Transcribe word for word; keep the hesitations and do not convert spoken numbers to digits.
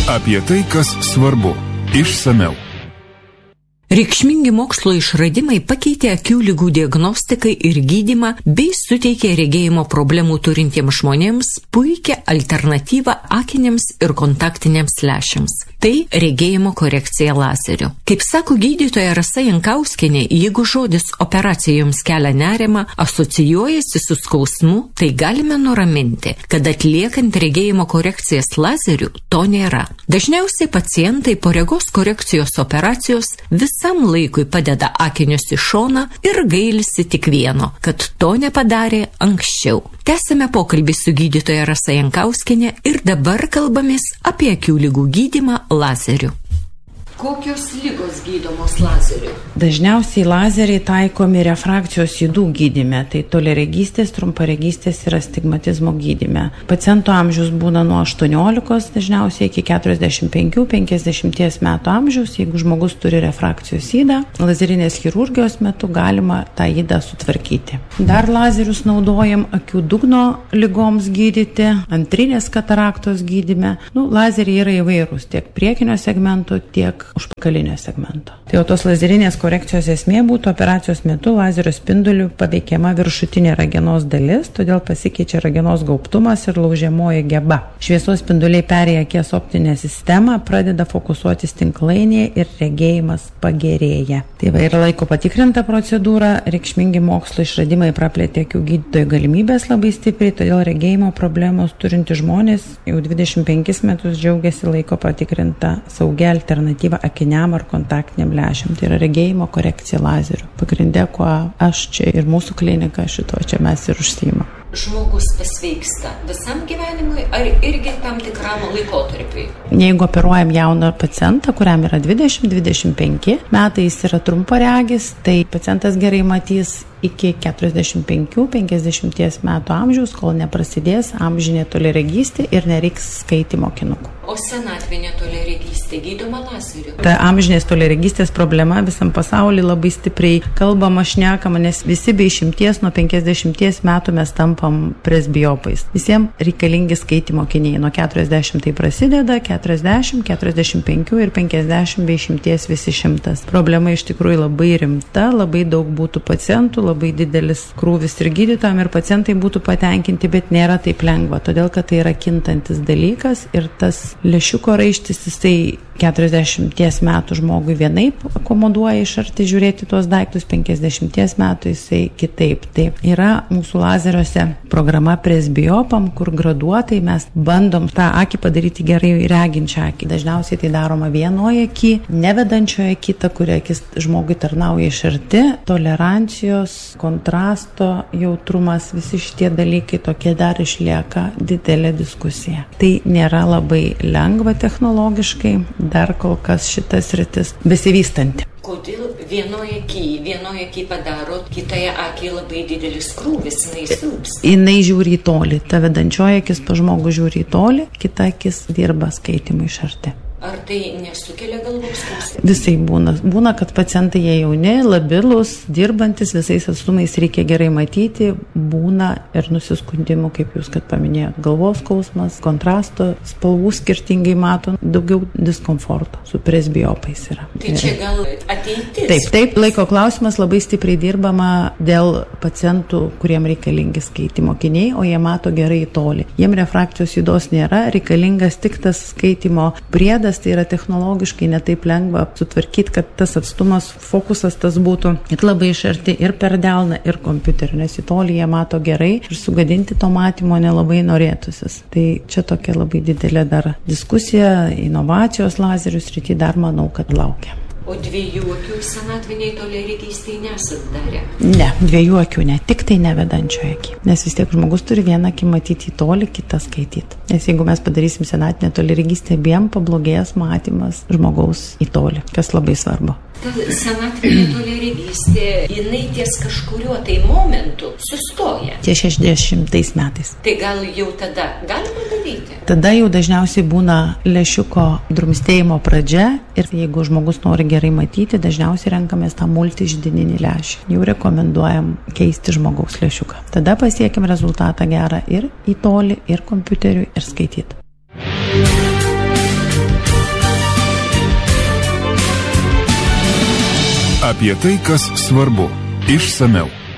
Apie tai, kas svarbu. Išsamiau. Reikšmingi mokslo išradimai pakeitė akių ligų diagnostikai ir gydymą bei suteikė regėjimo problemų turintiems žmonėms puikią alternatyvą akiniams ir kontaktiniams lęšiams. Tai regėjimo korekcija lazeriu. Kaip sako gydytoja Rasa Jankauskienė, jeigu žodis operacija jums kelia nerimą, asocijuojasi su skausmu, tai galime nuraminti, kad atliekant regėjimo korekcijas lazeriu to nėra. Dažniausiai pacientai po regos korekcijos operacijos visam laikui padeda akinius į šoną ir gailisi tik vieno, kad to nepadarė anksčiau. Tęsime pokalbį su gydytoja Rasa Jankauskienė ir dabar kalbamės apie akių ligų gydymą lazeriu. Kokios ligos gydomos lazeriu? Dažniausiai lazeriai taikomi refrakcijos ydų gydyme, tai toliaregystės, trumparegystės ir astigmatizmo gydyme. Paciento amžius būna nuo aštuoniolikos, dažniausiai iki keturiasdešimt penkių penkiasdešimt metų amžiaus. Jeigu žmogus turi refrakcijos ydą, lazerinės chirurgijos metu galima tą ydą sutvarkyti. Dar lazerius naudojam akių dugno ligoms gydyti, antrinės kataraktos gydyme. Nu, lazeriai yra įvairūs, tiek priekinio segmento, tiek užpakalinio segmento. Tai jau tos lazerinės korekcijos esmė būtų operacijos metu lazerio spinduliu paveikiama viršutinė ragenos dalis, todėl pasikeičia ragenos gaubtumas ir laužiamoji geba. Šviesos spinduliai perėję akies optinę sistemą, pradeda fokusuotis tinklainėje ir regėjimas pagerėja. Tai va yra laiko patikrinta procedūra, reikšmingi mokslo išradimai praplėtė akių gydytojų galimybės labai stipriai, todėl regėjimo problemos turinti žmonės jau dvidešimt penkis metus džiaugiasi laiko patikrinta saugia alternatyva akiniam ar kontaktiniam lęšiam. Tai yra regėjimo korekcija lazeriu. Pagrindė, kuo aš čia ir mūsų klinika šito čia mes ir užsiimam. Žmogus pasveiksta visam gyvenimui ar irgi tam tikram laikotarpiui? Jeigu operuojam jauną pacientą, kuriam yra dvidešimt dvidešimt penki metai, jis yra trumparegis, tai pacientas gerai matys iki keturiasdešimt penkių penkiasdešimt metų amžiaus, kol neprasidės amžinė toliaregystė ir nereiks skaitymo kinukų. O senatvinė toliaregystė gydoma lazeriu? Ta amžinės toliaregystės problema visam pasaulyje labai stipriai kalbama, šnekama, nes visi be išimties nuo penkiasdešimt metų mes tampam presbiopais. Visiems reikalingi skaitymo kiniai. Nuo keturiasdešimt tai prasideda, keturiasdešimt, keturiasdešimt penki ir penkiasdešimt be išimties visi šimtas. Problema iš tikrųjų labai rimta, labai daug būtų pacientų, labai didelis krūvis ir gydytojam ir pacientai būtų patenkinti, bet nėra taip lengva, todėl kad tai yra kintantis dalykas ir tas lęšiuko raištis, jisai keturiasdešimties metų žmogui vienaip akomoduoja iš arti žiūrėti tuos daiktus, penkiasdešimties metų jisai kitaip. Tai yra mūsų lazeriuose programa presbiopam, kur graduotai mes bandom tą akį padaryti gerai reginčią akį. Dažniausiai tai daroma vienoje akį, nevedančioje kitą, kuria akis žmogui tarnauja iš arti. Tolerancijos, kontrasto, jautrumas, visi šitie dalykai tokie dar išlieka didelė diskusija. Tai nėra labai lengva technologiškai, dar kol kas šitas sritis besivystanti. Kodėl vienoje akį, vienoje akį padaro, kitoje akį labai didelis krūvis, jinai silps? Jinai žiūri į tolį, ta vedančioji akis pa žmogų žiūri į tolį, kita akis dirba skaitimui iš arti. Ar tai nesukelia galvos skausmų? Visai būna. Būna, kad pacientai jie jauni, labilus, dirbantis, visais atstumais reikia gerai matyti. Būna ir nusiskundimų, kaip jūs kad paminėjot, galvos skausmas, kontrasto, spalvų skirtingai mato, daugiau diskomforto su presbiopais yra. Tai čia gal ateitis? Taip, taip, laiko klausimas, labai stipriai dirbama dėl pacientų, kuriem reikalingi skaitimo akiniai, o jie mato gerai į tolį. Jiem refrakcijos ydos nėra, reikalingas tik tas skaitimo priedas. Tai yra technologiškai netaip lengva sutvarkyti, kad tas atstumas, fokusas tas būtų ir labai iš arti ir per delną, ir kompiuterį, nes į tolį jie mato gerai ir sugadinti to matymo nelabai norėtusis. Tai čia tokia labai didelė dar diskusija, inovacijos lazerių srity dar manau, kad laukia. O dviejų akių senatviniai toliaregystei nesat darę? Ne, dviejų akių ne, tik tai nevedančioje akį. Nes vis tiek žmogus turi vieną akį matyti į tolį, kitą skaityti. Nes jeigu mes padarysim senatvinę toliaregystę, abiem pablogės matymas žmogaus į tolį, kas labai svarbu. Ta senatvinė toliaregystė, jinai ties kažkuriuo tai momentu sustoja. Ties šešiasdešimtais metais. Tai gal jau tada galima daryti? Tada jau dažniausiai būna lęšiuko drumstėjimo pradžia ir jeigu žmogus nori gerai matyti, dažniausiai renkamės tą multižidininį lęšį. Jau rekomenduojam keisti žmogaus lęšiuką. Tada pasiekim rezultatą gerą ir į tolį, ir kompiuteriui, ir skaityti. Apie tai, kas svarbu. Išsameu.